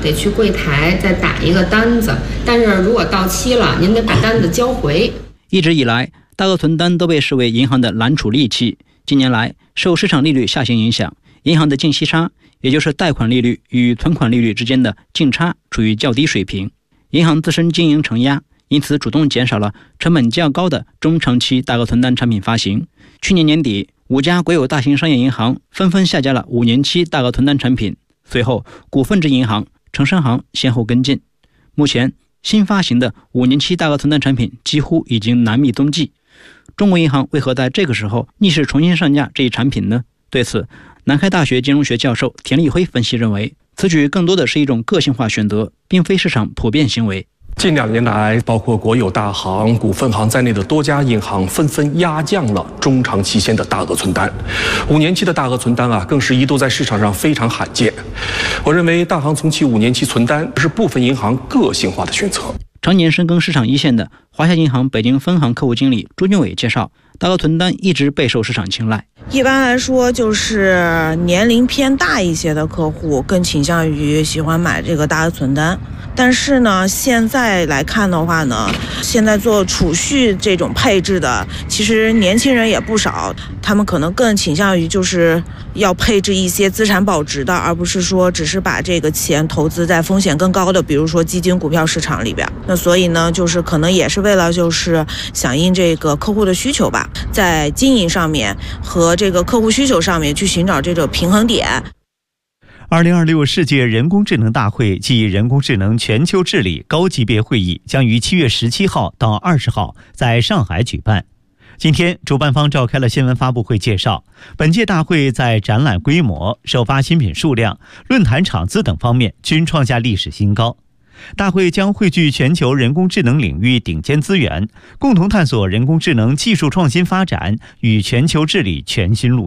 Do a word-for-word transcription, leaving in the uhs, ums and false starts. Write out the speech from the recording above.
得去柜台再打一个单子，但是如果到期了，您得把单子交回。 一直以来，大额存单都被视为银行的难处利器。近年来，受市场利率下行影响，银行的净息差，也就是贷款利率与存款利率之间的净差处于较低水平，银行自身经营承压，因此主动减少了成本较高的中长期大额存单产品发行。去年年底，五家国有大型商业银行纷纷下架了五年期大额存单产品，随后股份制银行、城商行先后跟进。目前新发行的五年期大额存单产品几乎已经难觅踪迹。中国银行为何在这个时候逆势重新上架这一产品呢？对此，南开大学金融学教授田立辉分析认为，此举更多的是一种个性化选择，并非市场普遍行为。 近两年来，包括国有大行、股份行在内的多家银行纷纷压降了中长期限的大额存单，五年期的大额存单啊，更是一度在市场上非常罕见。我认为，大行重启五年期存单是部分银行个性化的选择。 常年深耕市场一线的华夏银行北京分行客户经理朱俊伟介绍，大额存单一直备受市场青睐。 一般来说，就是年龄偏大一些的客户更倾向于喜欢买这个大额存单。但是呢，现在来看的话呢，现在做储蓄这种配置的，其实年轻人也不少，他们可能更倾向于就是要配置一些资产保值的，而不是说只是把这个钱投资在风险更高的，比如说基金、股票市场里边。那所以呢，就是可能也是为了就是响应这个客户的需求吧，在经营上面和这个客户需求上面去寻找这种平衡点。 二零二六世界人工智能大会暨人工智能全球治理高级别会议将于七月十七号到二十号在上海举办。今天，主办方召开了新闻发布会，介绍本届大会在展览规模、首发新品数量、论坛场次等方面均创下历史新高。大会将汇聚全球人工智能领域顶尖资源，共同探索人工智能技术创新发展与全球治理全新路